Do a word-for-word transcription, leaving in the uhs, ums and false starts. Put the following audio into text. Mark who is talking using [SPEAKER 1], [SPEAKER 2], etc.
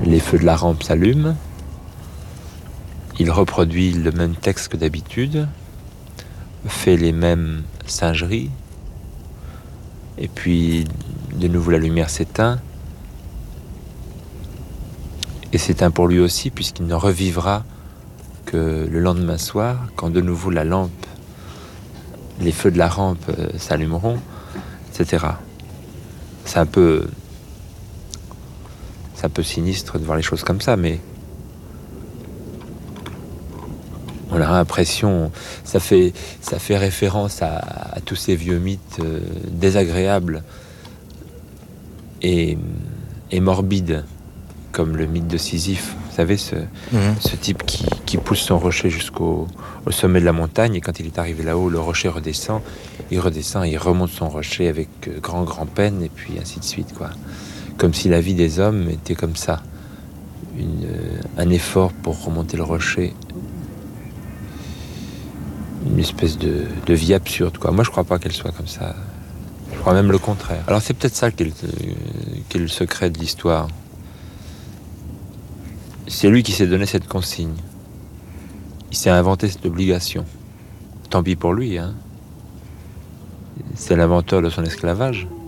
[SPEAKER 1] Les feux de la rampe s'allument. Il reproduit le même texte que d'habitude, fait les mêmes singeries, et puis de nouveau la lumière s'éteint, et s'éteint pour lui aussi, puisqu'il ne revivra que le lendemain soir, quand de nouveau la lampe, les feux de la rampe euh, s'allumeront, et cetera. C'est un peu, c'est un peu sinistre de voir les choses comme ça, mais on a l'impression, ça fait, ça fait référence à, à tous ces vieux mythes euh, désagréables et, et morbides, comme le mythe de Sisyphe. Vous savez, ce, mmh. ce type qui, qui pousse son rocher jusqu'au au sommet de la montagne, et quand il est arrivé là-haut, le rocher redescend, il redescend, il remonte son rocher avec euh, grand, grand peine, et puis ainsi de suite, quoi. Comme si la vie des hommes était comme ça. Une, euh, un effort pour remonter le rocher. Une espèce de, de vie absurde, quoi. Moi, je crois pas qu'elle soit comme ça. Je crois même le contraire. Alors, c'est peut-être ça qui est le, qui est le secret de l'histoire. C'est lui qui s'est donné cette consigne. Il s'est inventé cette obligation. Tant pis pour lui, hein. C'est l'inventeur de son esclavage.